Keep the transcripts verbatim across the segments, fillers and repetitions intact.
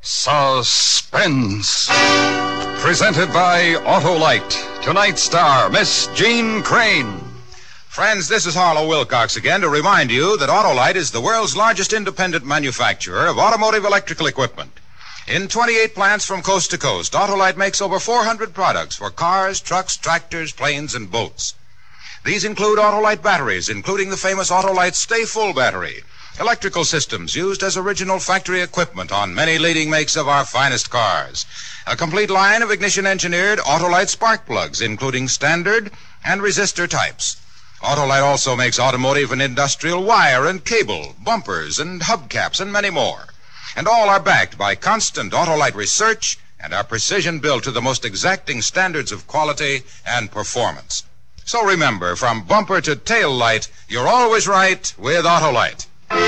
Suspense. Presented by Autolite. Tonight's star, Miss Jean Crane. Friends, this is Harlow Wilcox again to remind you that Autolite is the world's largest independent manufacturer of automotive electrical equipment. In twenty-eight plants from coast to coast, Autolite makes over four hundred products for cars, trucks, tractors, planes, and boats. These include Autolite batteries, including the famous Autolite Stay Full battery, electrical systems used as original factory equipment on many leading makes of our finest cars, a complete line of ignition-engineered Autolite spark plugs, including standard and resistor types. Autolite also makes automotive and industrial wire and cable, bumpers and hubcaps, and many more. And all are backed by constant Autolite research and are precision-built to the most exacting standards of quality and performance. So remember, from bumper to tail light, you're always right with Autolite.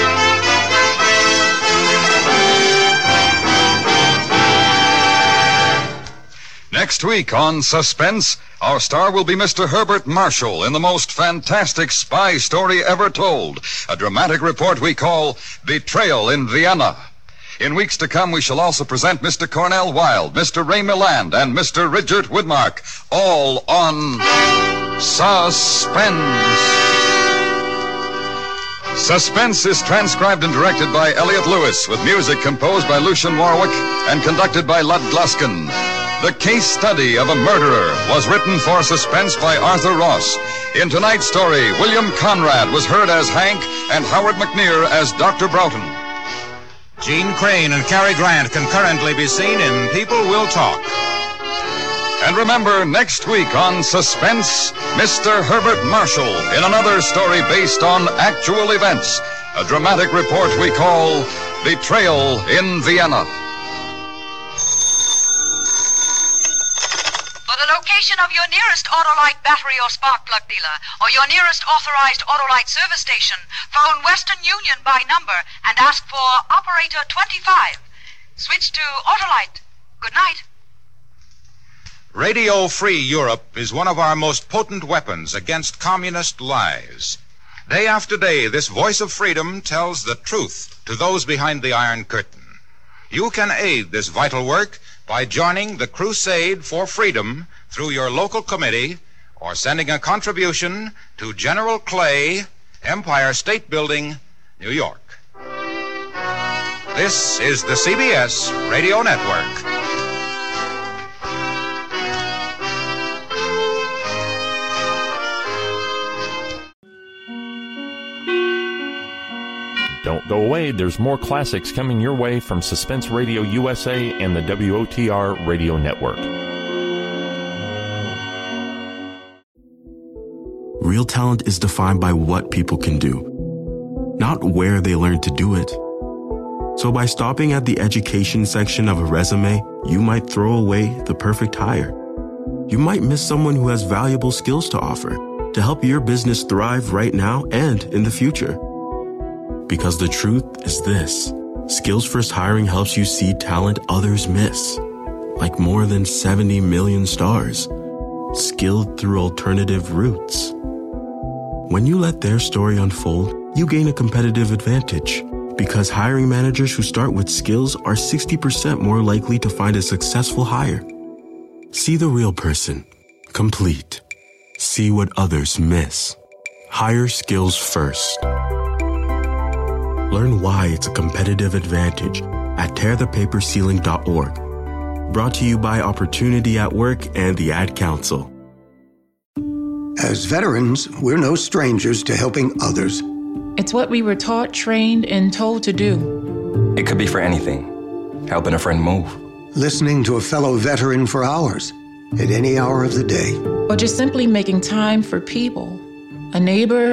Next week on Suspense, our star will be Mister Herbert Marshall in the most fantastic spy story ever told, a dramatic report we call Betrayal in Vienna. In weeks to come, we shall also present Mister Cornell Wilde, Mister Ray Milland, and Mister Richard Widmark, all on Suspense. Suspense is transcribed and directed by Elliot Lewis, with music composed by Lucian Warwick and conducted by Lud Gluskin. The Case Study of a Murderer was written for Suspense by Arthur Ross. In tonight's story, William Conrad was heard as Hank and Howard McNear as Doctor Broughton. Jean Crane and Cary Grant can currently be seen in People Will Talk. And remember, next week on Suspense, Mister Herbert Marshall in another story based on actual events, a dramatic report we call Betrayal in Vienna. For the location of your nearest Autolite battery or spark plug dealer, or your nearest authorized Autolite service station, phone Western Union by number and ask for Operator twenty-five. Switch to Autolite. Good night. Radio Free Europe is one of our most potent weapons against communist lies. Day after day, this voice of freedom tells the truth to those behind the Iron Curtain. You can aid this vital work by joining the Crusade for Freedom through your local committee or sending a contribution to General Clay, Empire State Building, New York. This is the C B S Radio Network. Don't go away. There's more classics coming your way from Suspense Radio U S A and the W O T R Radio Network. Real talent is defined by what people can do, not where they learn to do it. So by stopping at the education section of a resume, you might throw away the perfect hire. You might miss someone who has valuable skills to offer to help your business thrive right now and in the future. Because the truth is this: Skills First Hiring helps you see talent others miss, like more than seventy million stars, skilled through alternative routes. When you let their story unfold, you gain a competitive advantage, because hiring managers who start with skills are sixty percent more likely to find a successful hire. See the real person, complete. See what others miss. Hire skills first. Learn why it's a competitive advantage at tear the paper ceiling dot org. Brought to you by Opportunity at Work and the Ad Council. As veterans, we're no strangers to helping others. It's what we were taught, trained, and told to do. It could be for anything. Helping a friend move. Listening to a fellow veteran for hours, at any hour of the day. Or just simply making time for people. A neighbor,